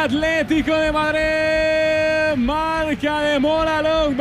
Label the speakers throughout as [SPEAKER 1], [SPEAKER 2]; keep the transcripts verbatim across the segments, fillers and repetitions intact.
[SPEAKER 1] Atlético de Madrid. Marca de Mola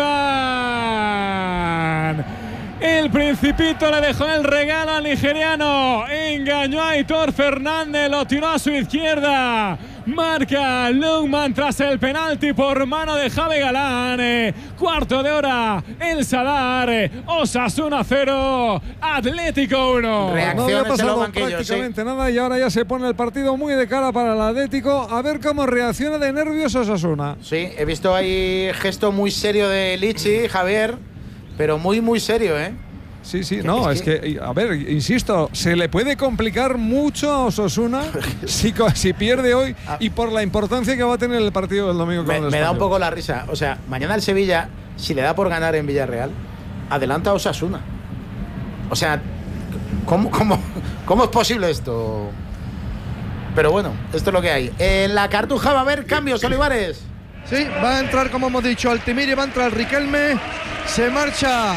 [SPEAKER 1] Lookman. El Principito le dejó el regalo al nigeriano. Engañó a Aitor Fernández, lo tiró a su izquierda. Marca Lookman tras el penalti por mano de Javi Galán. Eh, cuarto de hora, el Sadar. Eh, Osasuna cero, Atlético uno.
[SPEAKER 2] No había pasado prácticamente sí. nada y ahora ya se pone el partido muy de cara para el Atlético. A ver cómo reacciona de nervios Osasuna.
[SPEAKER 3] Sí, he visto ahí gesto muy serio de Lichi, Javier, pero muy, muy serio, ¿eh?
[SPEAKER 2] Sí, sí, no, es que, es que, a ver, insisto, se le puede complicar mucho a Osasuna si, si pierde hoy y por la importancia que va a tener el partido del domingo.
[SPEAKER 3] Me,
[SPEAKER 2] con el
[SPEAKER 3] me da un poco la risa. O sea, mañana el Sevilla, si le da por ganar en Villarreal, adelanta a Osasuna. O sea, ¿cómo, cómo, cómo es posible esto? Pero bueno, esto es lo que hay. En la Cartuja va a haber cambios, Olivares.
[SPEAKER 4] Sí, va a entrar, como hemos dicho, Altimiri, va a entrar Riquelme, se marcha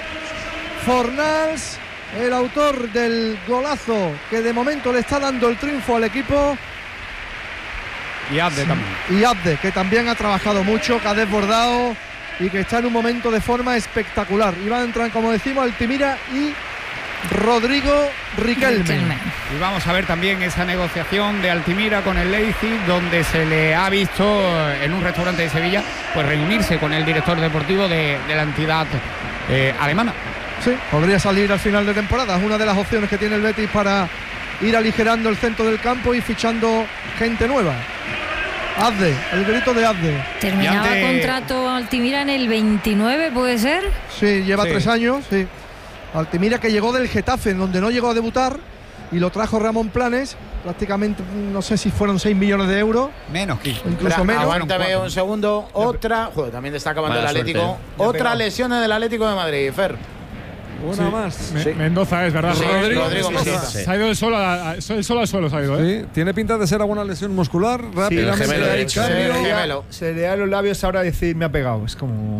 [SPEAKER 4] Fornals, el autor del golazo que de momento le está dando el triunfo al equipo.
[SPEAKER 5] Y Abde también.
[SPEAKER 4] Y Abde, que también ha trabajado mucho, que ha desbordado y que está en un momento de forma espectacular. Y van a entrar, como decimos, Altimira y Rodrigo Riquelme. Riquelme.
[SPEAKER 5] Y vamos a ver también esa negociación de Altimira con el Leipzig, donde se le ha visto en un restaurante de Sevilla pues reunirse con el director deportivo de, de la entidad eh, alemana.
[SPEAKER 4] Sí, podría salir al final de temporada. Es una de las opciones que tiene el Betis para ir aligerando el centro del campo y fichando gente nueva. Abde, el grito de Abde.
[SPEAKER 6] Terminaba ante... contrato Altimira en el veintinueve, ¿puede ser?
[SPEAKER 4] Sí, lleva sí. tres años, sí. Altimira, que llegó del Getafe, en donde no llegó a debutar, y lo trajo Ramón Planes, prácticamente, no sé si fueron seis millones de euros.
[SPEAKER 5] Menos,
[SPEAKER 4] incluso
[SPEAKER 3] Espera,
[SPEAKER 4] menos.
[SPEAKER 3] Aguántame un segundo. Otra, joder, también está acabando el Atlético. Otra lesión en el Atlético de Madrid, Fer.
[SPEAKER 2] Una
[SPEAKER 1] sí,
[SPEAKER 2] más.
[SPEAKER 1] Me, sí. Mendoza es, ¿verdad?
[SPEAKER 3] Sí,
[SPEAKER 1] Rodrigo,
[SPEAKER 3] Rodrigo Mendoza.
[SPEAKER 1] Sí. Se ha ido del suelo, a, el suelo al suelo. Se ha ido, ¿eh?
[SPEAKER 2] Sí, tiene pinta de ser alguna lesión muscular. Rápidamente
[SPEAKER 7] sí,
[SPEAKER 2] hay
[SPEAKER 7] derecho,
[SPEAKER 2] cambio.
[SPEAKER 7] se, le se le da los labios ahora a decir me ha pegado. Es como.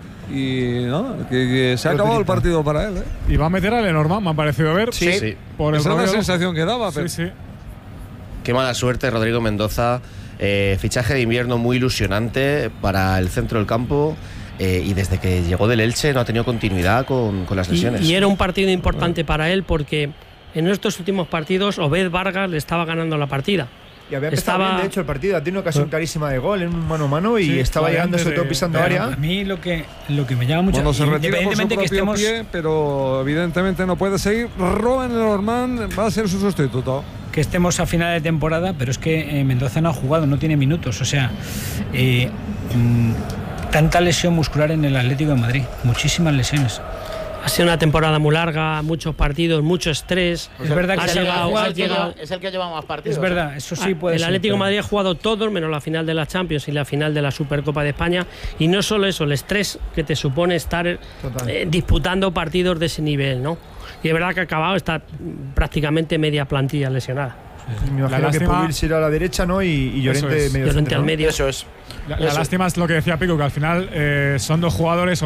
[SPEAKER 2] Y no, que, que se ha acabado el partido para él, ¿eh?
[SPEAKER 1] Y va a meter a Lenormand, me ha parecido ver.
[SPEAKER 7] Sí, sí.
[SPEAKER 2] Por el Esa es la sensación que daba, pero.
[SPEAKER 1] Sí, sí.
[SPEAKER 7] Qué mala suerte, Rodrigo Mendoza. Eh, fichaje de invierno muy ilusionante para el centro del campo. Eh, y desde que llegó del Elche no ha tenido continuidad con, con las lesiones.
[SPEAKER 8] Y, y era un partido importante para él porque en estos últimos partidos Obed Vargas le estaba ganando la partida.
[SPEAKER 9] Y había empezado estaba... bien, de hecho, el partido. Tiene una ocasión clarísima de gol en un mano a mano y sí, estaba llegando, sobre todo pisando área.
[SPEAKER 10] A mí lo que, lo que me llama mucho
[SPEAKER 2] bueno, se retira
[SPEAKER 10] independientemente
[SPEAKER 2] por su
[SPEAKER 10] que estemos
[SPEAKER 2] pie, pero evidentemente no puede seguir. Robben Lenormand va a ser su sustituto.
[SPEAKER 10] Que estemos a final de temporada, pero es que eh, Mendoza no ha jugado, no tiene minutos. O sea, eh, mmm, tanta lesión muscular en el Atlético de Madrid, muchísimas lesiones.
[SPEAKER 8] Ha sido una temporada muy larga, muchos partidos, mucho estrés.
[SPEAKER 10] Es verdad que
[SPEAKER 3] ha
[SPEAKER 10] se
[SPEAKER 3] llegado,
[SPEAKER 10] ha
[SPEAKER 3] es, el que lleva, es el que lleva más partidos.
[SPEAKER 10] Es verdad, eso sí puede
[SPEAKER 8] el
[SPEAKER 10] ser.
[SPEAKER 8] El Atlético de
[SPEAKER 10] pero...
[SPEAKER 8] Madrid ha jugado todos, menos la final de la Champions y la final de la Supercopa de España. Y no solo eso, el estrés que te supone estar eh, disputando partidos de ese nivel, ¿no? Y es verdad que ha acabado, está prácticamente media plantilla lesionada.
[SPEAKER 9] Sí, me imagino que Pubil se irá a la derecha, ¿no? Y, y Llorente
[SPEAKER 8] es.
[SPEAKER 9] medio
[SPEAKER 8] Llorente
[SPEAKER 9] centro,
[SPEAKER 8] al
[SPEAKER 9] ¿no?
[SPEAKER 8] medio.
[SPEAKER 3] Eso es.
[SPEAKER 1] La, la lástima es lo que decía Pico, que al final eh, son dos jugadores